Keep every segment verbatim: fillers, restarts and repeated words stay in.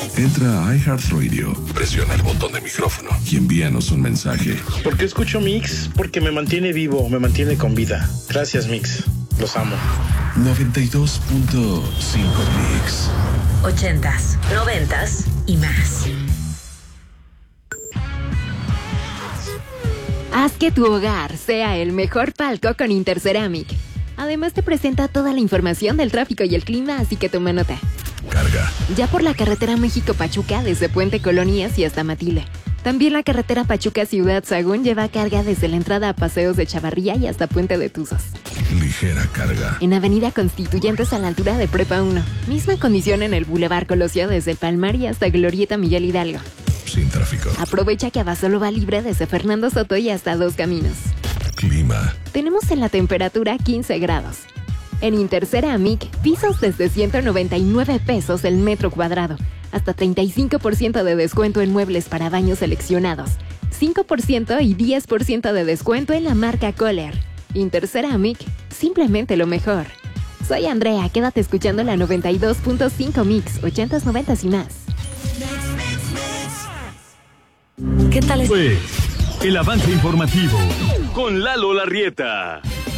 Entra a iHeartRadio, presiona el botón de micrófono y envíanos un mensaje. ¿Por qué escucho Mix? Porque me mantiene vivo, me mantiene con vida. Gracias, Mix. Los amo. noventa y dos punto cinco Mix. Ochentas, noventas y más. Haz que tu hogar sea el mejor palco con Interceramic. Además te presenta toda la información del tráfico y el clima, así que toma nota. Carga. Ya por la carretera México-Pachuca desde Puente Colonias y hasta Matila. También la carretera Pachuca-Ciudad Sagún lleva carga desde la entrada a Paseos de Chavarría y hasta Puente de Tuzos. Ligera carga. En Avenida Constituyentes a la altura de Prepa uno. Misma condición en el Boulevard Colosio desde el Palmar y hasta Glorieta Miguel Hidalgo. Sin tráfico. Aprovecha que Abasolo va libre desde Fernando Soto y hasta Dos Caminos. Clima. Tenemos en la temperatura quince grados. En Interceramic, pisos desde ciento noventa y nueve pesos el metro cuadrado. Hasta treinta y cinco por ciento de descuento en muebles para baños seleccionados. cinco por ciento y diez por ciento de descuento en la marca Kohler. Interceramic, simplemente lo mejor. Soy Andrea, quédate escuchando la noventa y dos punto cinco Mix, ochentas, noventas y más. ¿Qué tal es? Pues, el avance informativo con Lalo Larrieta.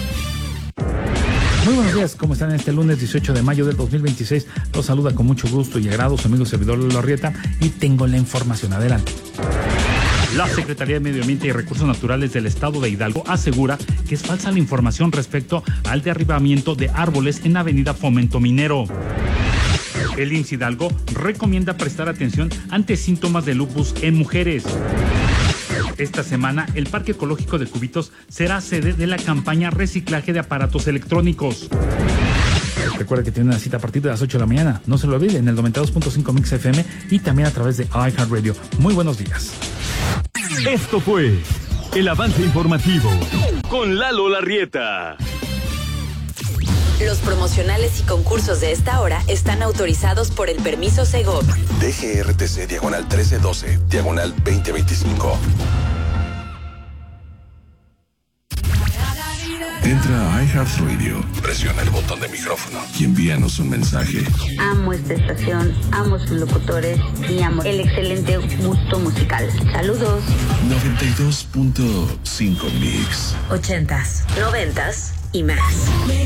Muy buenos días, ¿cómo están? Este lunes dieciocho de mayo del dos mil veintiséis los saluda con mucho gusto y agrado su amigo servidor Lalo Larrieta y tengo la información. Adelante. La Secretaría de Medio Ambiente y Recursos Naturales del Estado de Hidalgo asegura que es falsa la información respecto al derribamiento de árboles en Avenida Fomento Minero. El I M S S Hidalgo recomienda prestar atención ante síntomas de lupus en mujeres. Esta semana, el Parque Ecológico de Cubitos será sede de la campaña Reciclaje de Aparatos Electrónicos. Recuerda que tiene una cita a partir de las ocho de la mañana. No se lo olvide, en el noventa y dos punto cinco Mix F M y también a través de iHeartRadio. Muy buenos días. Esto fue el avance informativo con Lalo Larrieta. Los promocionales y concursos de esta hora están autorizados por el permiso Segov. D G R T C diagonal trece doce, diagonal veinte veinticinco. Entra a iHeartRadio, presiona el botón de micrófono y envíanos un mensaje. Amo esta estación, amo sus locutores y amo el excelente gusto musical. Saludos. noventa y dos punto cinco Mix. Ochentas, noventas y más.